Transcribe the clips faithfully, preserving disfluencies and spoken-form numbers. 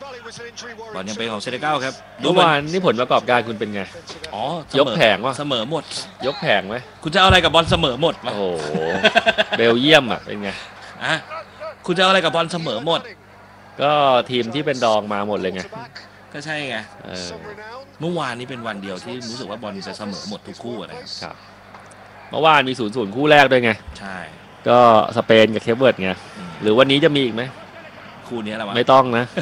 บอลยังเป็นของเซเนกัลครับเมื่อวานนี่ผลประกอบการคุณเป็นไงอ๋อยกแผงวะเสมอหมดยกแผงไหมคุณจะเอาอะไรกับบอลเสมอหมดโอ้โหเบลเยียมอ่ะเป็นไงอ่ะคุณจะเอาอะไรกับบอลเสมอหมดก็ทีมที่เป็นดองมาหมดเลยไงก็ใช่ไงเมื่อวานนี้เป็นวันเดียวที่รู้สึกว่าบอลจะเสมอหมดทุกคู่นะครับเมื่อวานมีศูนย์ศูนย์คู่แรกด้วยไงใช่ก็สเปนกับเคปเวิร์ดไงหรือวันนี้จะมีอีกไหมคู่นี้แหละไม่ต้องนะ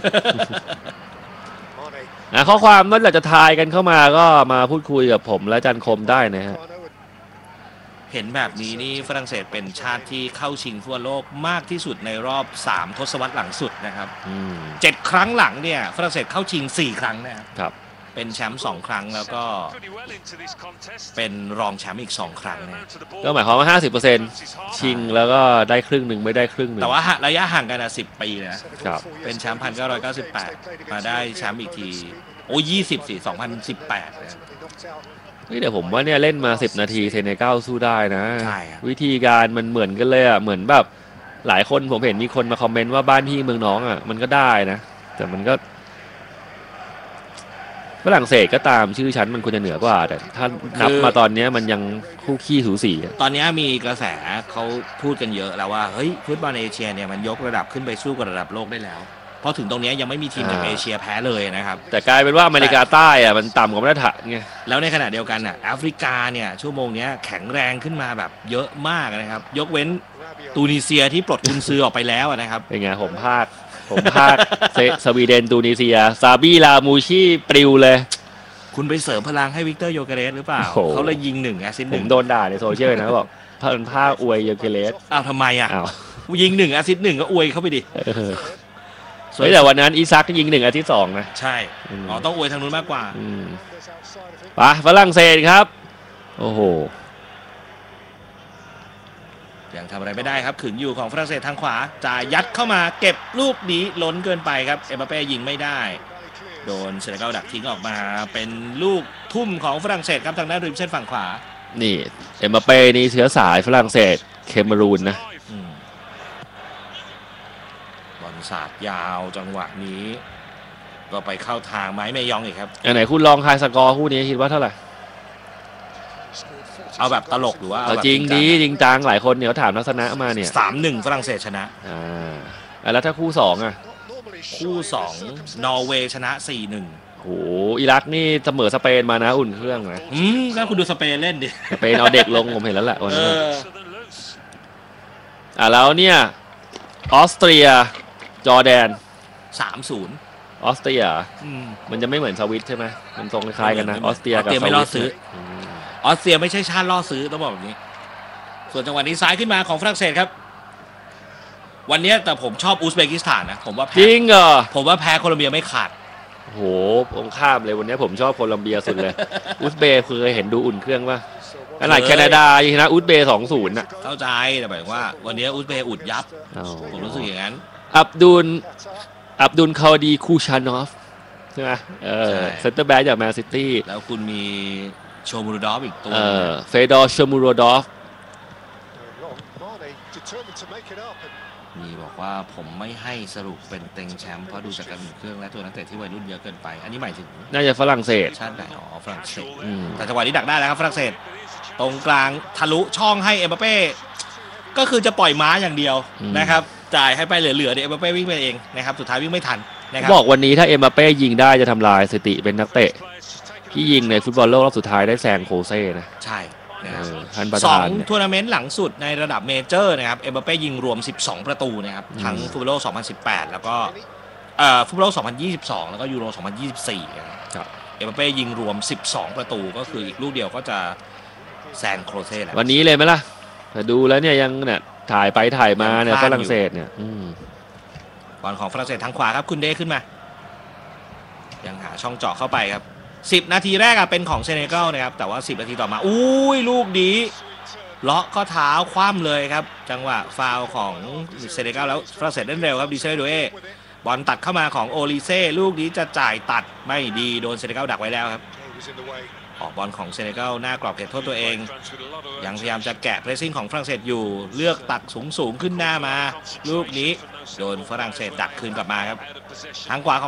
นะข้อความนั่นแหละจะทายกันเข้ามาก็มาพูดคุยกับผมและจันคมได้นะฮะเห็นแบบนี้นี่ฝรั่งเศสเป็นชาติที่เข้าชิงฟุตบอลโลกมากที่สุดในรอบสามทศวรรษหลังสุดนะครับเจ็ดครั้งหลังเนี่ยฝรั่งเศสเข้าชิงสี่ครั้งนะครับเป็นแชมป์สองครั้งแล้วก็เป็นรองแชมป์อีกสองครั้งนะก็หมายความว่า ห้าสิบเปอร์เซ็นต์ ชิงแล้วก็ได้ครึ่งหนึ่งไม่ได้ครึ่งหนึ่งแต่ว่าระยะห่างกันอ่ะสิบปีนะครับเป็นแชมป์พันเก้าร้อยเก้าสิบแปดมาได้แชมป์อีกทีโอ้ยี่สิบสี่สองพันสิบแปดนะนี่เดี๋ยวผมว่าเนี่ยเล่นมาสิบนาทีเซเนกัลสู้ได้นะใช่วิธีการมันเหมือนกันเลยอ่ะเหมือนแบบหลายคนผมเห็นมีคนมาคอมเมนต์ว่าบ้านพี่เมืองน้องอ่ะมันก็ได้นะแต่มันก็ฝรั่งเศสก็ตามชื่อชั้นมันควรจะเหนือกว่าแต่ถ้านับมาตอนนี้มันยังคู่ขี้สูสีตอนนี้มีกระแสเขาพูดกันเยอะแล้วว่าเฮ้ยฟุตบอลเอเชียเนี่ยมันยกระดับขึ้นไปสู้กับระดับโลกได้แล้วเพราะถึงตรงนี้ยังไม่มีทีมจากเอเชียแพ้เลยนะครับแต่กลายเป็นว่าอเมริกาใต้อะมันต่ำกว่ามาตรฐานไงแล้วในขณะเดียวกันอ่ะแอฟริกาเนี่ยชั่วโมงนี้แข็งแรงขึ้นมาแบบเยอะมากนะครับยกเว้นตูนิเซียที่ปลดกุนซือออกไปแล้วนะครับเป็นไงผมภาคผมภาคสวีเดนตูนิเซียซาบีลามูชีปลิวเลยคุณไปเสริมพลังให้วิกเตอร์โยเกเรสหรือเปล่าเขาเลยยิงหนึ่งแอสซิสต์หนึ่งผมโดนด่าในโซเชียลนะบอกพาภาคอวยโยเกเรสอ้าวทำไมอ่ะยิงหนึ่งแอสซิสต์หนึ่งก็อวยเข้าไปดิแต่วันนั้นอีซักยิงหนึ่งอาทิตย์สองนะใช่อ๋อต้องอวยทางนู้นมากกว่าไปฝรั่งเศสครับโอ้โหยังทำอะไรไม่ได้ครับขึงอยู่ของฝรั่งเศสทางขวาจ่ายยัดเข้ามาเก็บลูกนี้ล้นเกินไปครับเอ็มบัปเป้ยิงไม่ได้โดนเซเนกัลดักทิ้งออกมาเป็นลูกทุ่มของฝรั่งเศสครับทางด้านริมเส้นฝั่งขวานี่เอ็มบัปเป้นี่เชื้อสายฝรั่งเศสเคเมรูนนะบอลสาดยาวจังหวะนี้ก็ไปเข้าทางไม้เมยองอีกครับอันไหนคุณลองทายสกอร์คู่นี้คิดว่าเท่าไหร่เอาแบบตลกหรือว่าเอาจริงดีจริงจังหลายคนเนี่ยถามทัศนะมาเนี่ยสามหนึ่งฝรั่งเศสชนะอ่าแล้วถ้าคู่สองอ่ะคู่สองนอร์เวย์ชนะสี่หนึ่งโหอิรักนี่เสมอสเปนมานะอุ่นเครื่องนะอืมแล้วคุณดูสเปนเล่นดิสเปนเอาเด็กลงผมเห็นแล้วแหละวันนี้อ่าแล้วเนี่ยออสเตรียจอร์แดนสามศูนย์ออสเตรียมันจะไม่เหมือนสวิตใช่ไหมมันตรงคล้ายกันนะออสเตรียกับสวิตไม่ล่อซื้อออสเตรียไม่ใช่ชาติล่อซื้อต้องบอกแบบนี้ส่วนจังหวะนี้ซ้ายขึ้นมาของฝรั่งเศสครับวันนี้แต่ผมชอบอุซเบกิสถานนะผมว่าจริงเหรอผมว่าแพ้โคลอมเบียไม่ขาดโหผมข้ามเลยวันนี้ผมชอบโคลอมเบียสุดเลยอุซเบย์เคยเห็นดูอุ่นเครื่องป่ะขนาดแคนาดาชนะอุซเบย์สองศูนย์น่ะเข้าใจแต่หมายว่าวันนี้อุซเบย์อุดยับผมรู้สึกอย่างนั้นอับดุลอับดุลคาวดีคูชานอฟใช่ไหมเออเซนเตอร์แบ็กจากแมนซิตี้แล้วคุณมีโชมูโรดอฟอีกตัวเออเฟดอร์โชมูโรดอฟมีบอกว่าผมไม่ให้สรุปเป็นเต็งแชมป์เพราะดูจากการอุ่นเครื่องและตัวนักเตะที่วัยรุ่นเยอะเกินไปอันนี้หมายถึงน่าจะฝรั่งเศสชาติไหนอ๋อฝรั่งเศสแต่จังหวะนี้ดักได้แล้วครับฝรั่งเศสตรงกลางทะลุช่องให้เอ็มบัปเป้ก็คือจะปล่อยม้าอย่างเดียวนะครับจ่ายให้ไปเหลือๆเดี๋ยวเอ็มบัปเป้วิ่งไปเองนะครับสุดท้ายวิ่งไม่ทันนะครับบอกวันนี้ถ้าเอ็มบัปเป้ยิงได้จะทำลายสถิติเป็นนักเตะที่ยิงในฟุตบอลโลกรอบสุดท้ายได้แซงโคเซ่นะใช่สองทัวร์นาเมนต์หลังสุดในระดับเมเจอร์นะครับเอ็มบัปเป้ยิงรวมสิบสองประตูนะครับทั้งฟุตบอลโลกสองพันสิบแปดแล้วก็เอ่อฟุตบอลโลกสองพันยี่สิบสองแล้วก็ยูโรสองพันยี่สิบสี่ครับเอ็มบัปเป้ยิงรวมสิบสองประตูก็คืออีกลูกเดียวก็จะแซงโคเซ่แล้ววันนี้เลยไหมล่ะแต่ดูแล้วเนี่ยยังเนี่ยถ่ายไปถ่ายมาเนี่ยฝรั่งเศสเนี่ยบอลของฝรั่งเศสทางขวาครับคุณเดขึ้นมายังหาช่องเจาะเข้าไปครับสิบนาทีแรกอะเป็นของเซเนกัลนะครับแต่ว่าสิบนาทีต่อมาอุ้ยลูกนี้เลาะข้อเท้าคว่ำเลยครับจังหวะฟาวล์ของเซเนกัลแล้วฝรั่งเศสเล่นเร็วครับดิเซโดเอบอลตัดเข้ามาของโอลิเซ่ลูกนี้จะจ่ายตัดไม่ดีโดนเซเนกัลดักไว้แล้วครับออกบอลของเซเนกัลหน้ากรอบเขตโทษตัวเองยังพยายามจะแกะเพรสซิ่งของฝรั่งเศสอยู่เลือกตัดสูงสูงขึ้นหน้ามาลูกนี้โดนฝรั่งเศสดักคืนกลับมาครับทางขวาของ